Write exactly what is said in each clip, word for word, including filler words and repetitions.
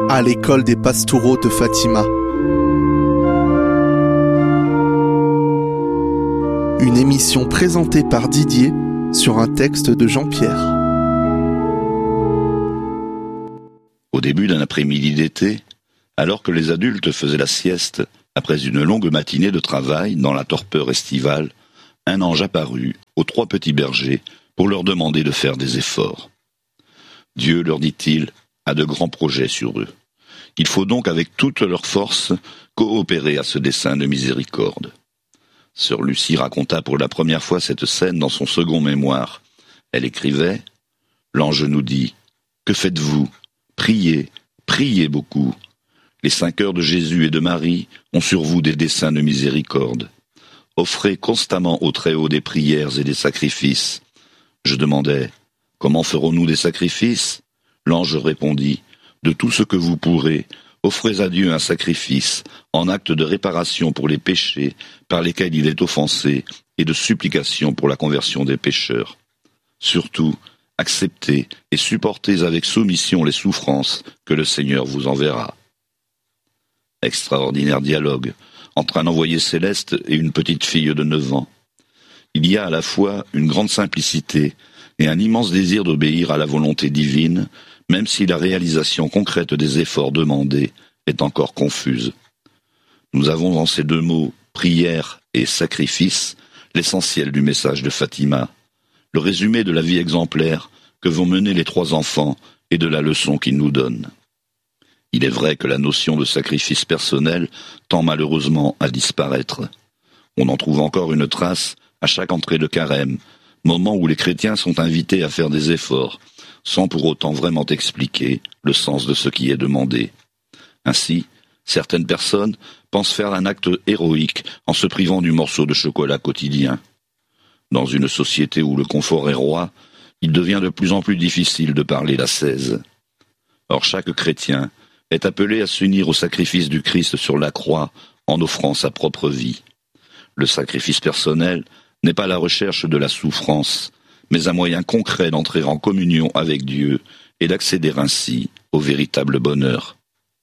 à l'école des Pastoureaux de Fatima. Une émission présentée par Didier sur un texte de Jean-Pierre. Au début d'un après-midi d'été, alors que les adultes faisaient la sieste, après une longue matinée de travail dans la torpeur estivale, un ange apparut aux trois petits bergers pour leur demander de faire des efforts. Dieu, leur dit-il, a de grands projets sur eux. Il faut donc avec toute leur force coopérer à ce dessein de miséricorde. Sœur Lucie raconta pour la première fois cette scène dans son second mémoire. Elle écrivait « L'ange nous dit « Que faites-vous ? Priez, priez beaucoup. Les cinq heures de Jésus et de Marie ont sur vous des desseins de miséricorde. Offrez constamment au Très-Haut des prières et des sacrifices. » Je demandais « Comment ferons-nous des sacrifices ?» L'ange répondit « De tout ce que vous pourrez, offrez à Dieu un sacrifice, en acte de réparation pour les péchés par lesquels il est offensé, et de supplication pour la conversion des pécheurs. Surtout, acceptez et supportez avec soumission les souffrances que le Seigneur vous enverra. » Extraordinaire dialogue entre un envoyé céleste et une petite fille de neuf ans. Il y a à la fois une grande simplicité et un immense désir d'obéir à la volonté divine, même si la réalisation concrète des efforts demandés est encore confuse. Nous avons dans ces deux mots, prière et sacrifice, l'essentiel du message de Fatima, le résumé de la vie exemplaire que vont mener les trois enfants et de la leçon qu'ils nous donnent. Il est vrai que la notion de sacrifice personnel tend malheureusement à disparaître. On en trouve encore une trace à chaque entrée de carême, moment où les chrétiens sont invités à faire des efforts, sans pour autant vraiment expliquer le sens de ce qui est demandé. Ainsi, certaines personnes pensent faire un acte héroïque en se privant du morceau de chocolat quotidien. Dans une société où le confort est roi, il devient de plus en plus difficile de parler l'ascèse. Or, chaque chrétien est appelé à s'unir au sacrifice du Christ sur la croix en offrant sa propre vie. Le sacrifice personnel n'est pas la recherche de la souffrance, mais un moyen concret d'entrer en communion avec Dieu et d'accéder ainsi au véritable bonheur.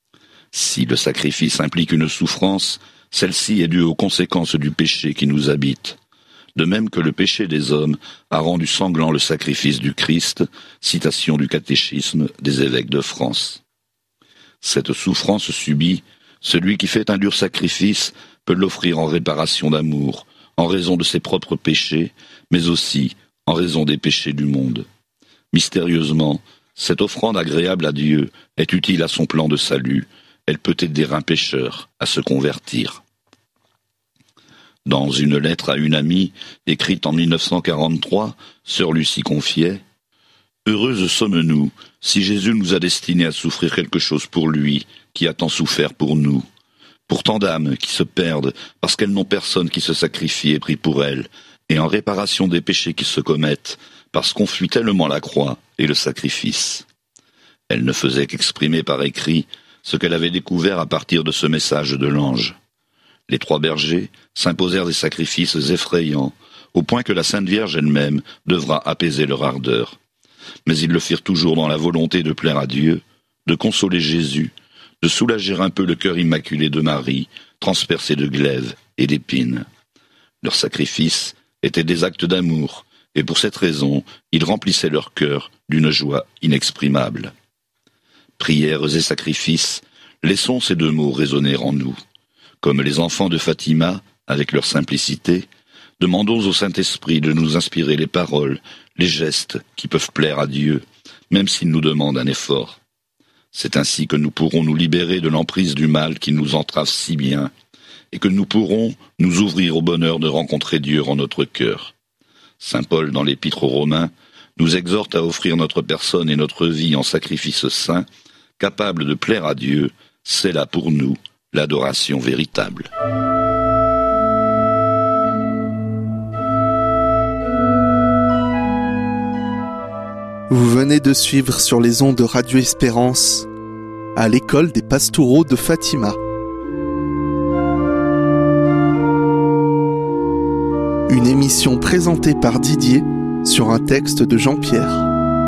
Si le sacrifice implique une souffrance, celle-ci est due aux conséquences du péché qui nous habite. De même que le péché des hommes a rendu sanglant le sacrifice du Christ, citation du catéchisme des évêques de France. Cette souffrance subie, celui qui fait un dur sacrifice peut l'offrir en réparation d'amour, en raison de ses propres péchés, mais aussi en raison des péchés du monde. Mystérieusement, cette offrande agréable à Dieu est utile à son plan de salut. Elle peut aider un pécheur à se convertir. Dans une lettre à une amie, écrite en mille neuf cent quarante-trois, sœur Lucie confiait « Heureuses sommes-nous, si Jésus nous a destinés à souffrir quelque chose pour lui, qui a tant souffert pour nous. Pour tant d'âmes qui se perdent, parce qu'elles n'ont personne qui se sacrifie et prie pour elles, et en réparation des péchés qui se commettent, parce qu'on fuit tellement la croix et le sacrifice. » Elle ne faisait qu'exprimer par écrit ce qu'elle avait découvert à partir de ce message de l'ange. Les trois bergers s'imposèrent des sacrifices effrayants, au point que la Sainte Vierge elle-même devra apaiser leur ardeur. Mais ils le firent toujours dans la volonté de plaire à Dieu, de consoler Jésus, de soulager un peu le cœur immaculé de Marie, transpercé de glaives et d'épines. Leurs sacrifices étaient des actes d'amour, et pour cette raison, ils remplissaient leur cœur d'une joie inexprimable. Prières et sacrifices, laissons ces deux mots résonner en nous. Comme les enfants de Fatima, avec leur simplicité, demandons au Saint-Esprit de nous inspirer les paroles, les gestes qui peuvent plaire à Dieu, même s'il nous demande un effort. C'est ainsi que nous pourrons nous libérer de l'emprise du mal qui nous entrave si bien, et que nous pourrons nous ouvrir au bonheur de rencontrer Dieu en notre cœur. Saint Paul, dans l'Épître aux Romains, nous exhorte à offrir notre personne et notre vie en sacrifice saint, capable de plaire à Dieu. C'est là pour nous l'adoration véritable. Vous venez de suivre sur les ondes de Radio Espérance, à l'école des Pastoureaux de Fatima. Une émission présentée par Didier sur un texte de Jean-Pierre.